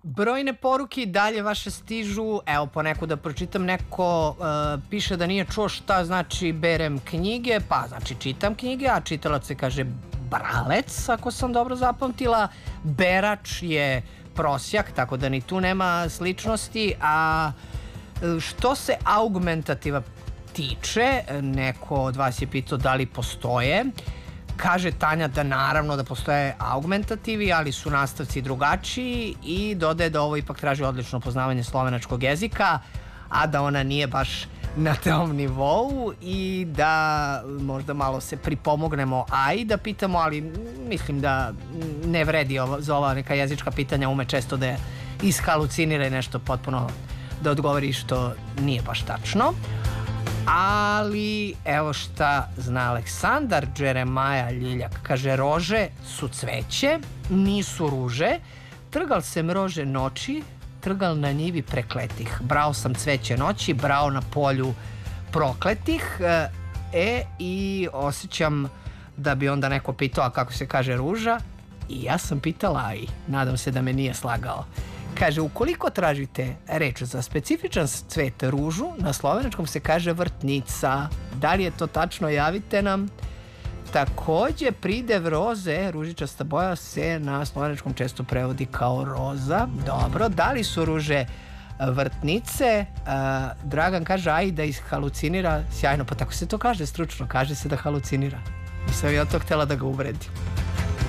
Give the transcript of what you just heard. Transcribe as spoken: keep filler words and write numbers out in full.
Brojne poruke i dalje vaše stižu, evo po neku da pročitam, neko uh, piše da nije čuo šta znači berem knjige, pa znači čitam knjige, a čitalac se kaže bralec, ako sam dobro zapamtila, berač je prosjak, tako da ni tu nema sličnosti, a što se augmentativa tiče, neko od vas je pitao da li postoje. Kaže Tanja da naravno da postoje augmentativi, ali su nastavci drugačiji i dodaje da ovo ipak traži odlično poznavanje slovenačkog jezika, a da ona nije baš na tom nivou i da možda malo se pripomognemo, a i da pitamo, ali mislim da ne vredi ovo, za ova neka jezička pitanja ume često da ishalucinira i nešto potpuno da odgovori što nije baš tačno. Ali evo šta zna Aleksandar Džeremaja Ljiljak. Kaže, rože su cveće, nisu ruže. Trgal sem rože noći, trgal na njivi prekletih. Brao sam cveće noći, brao na polju prokletih. E, i osjećam da bi onda neko pitao, a kako se kaže ruža? I ja sam pitala, i nadam se da me nije slagao. Kaže, ukoliko tražite reč za specifičan cvet ružu, na slovenačkom se kaže vrtnica. Da li je to tačno? Javite nam. Takođe, pridev roze, ružičasta boja, se na slovenačkom često prevodi kao roza. Dobro, da li su ruže vrtnice? Dragan kaže, aj da ih halucinira. Sjajno, pa tako se to kaže stručno. Kaže se da halucinira. Nisam ja to htjela da ga uvredim.